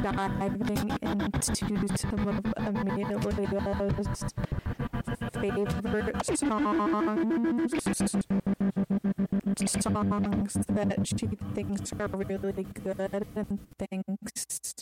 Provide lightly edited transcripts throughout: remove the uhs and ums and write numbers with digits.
diving into some of Amelia's favorite songs that she thinks are really good and thinks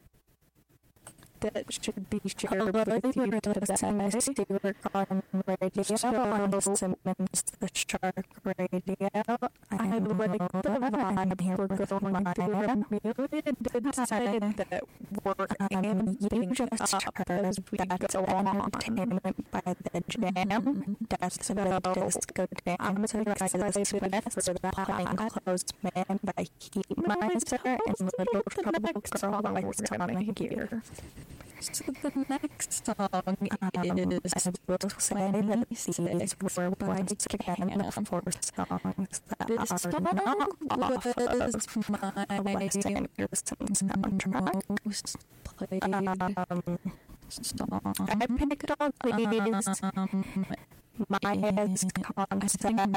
that should be shared with you to work on radio on Simmons the Shark Radio. I like the vibe here. We're going through Amelia did say that we're aiming just because we go on entertainment by the jam. That's about disco jam. So guys, for the High Closed Man by Heat Miser and Little Trouble Girl by Sonic Gear. So the next song is, I will say that these were once again 4 songs that are not was my Sanderson most played song. I picked all these. My concept was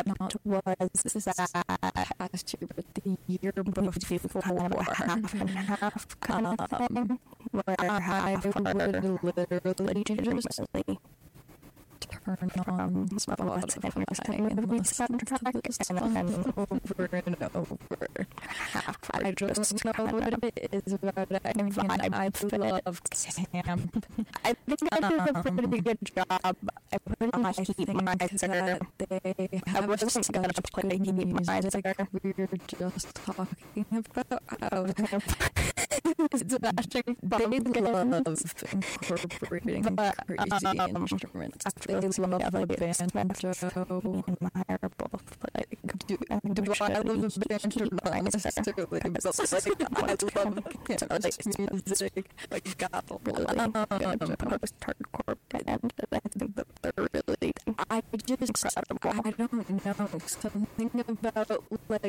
that last year, but the year before, half and half kind of thing, where I would literally legitimately turn on Spotify and listen to the soundtrack and over and over. I just know what it is about it. I love camp. I think I did a pretty good job. I put on my Heat Miser. I wasn't going to play Heat Miser. We were just talking about how Sebastian they love incorporating crazy instruments. They love like banjo and Meyer both like do I love banjo? Not necessarily, but like I love music like gospel post-hardcore band. I think that they're really I just incredible. I don't know something about like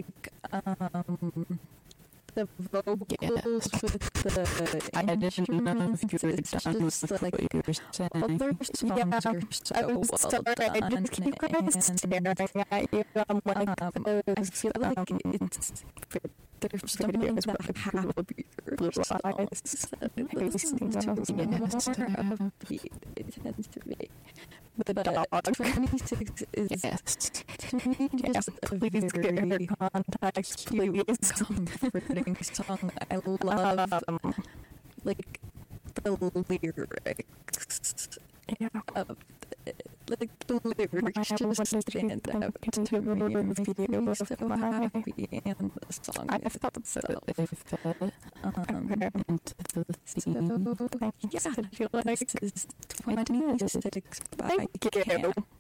the vocals with the I didn't know if you were done with like what you were saying. Other songs are so well done. I just keep staring at you. I'm like, I feel like it's there's something that have blue eyes. They seem to be more upbeat. It tends to be. The dog 26 is to me just a very contact, please, comforting song. I love like the lyrics. Yeah. Like the lyrics just stand out to me. I'm so happy, and the song itself into the theme. Yeah, I feel like this is 26 by Camp.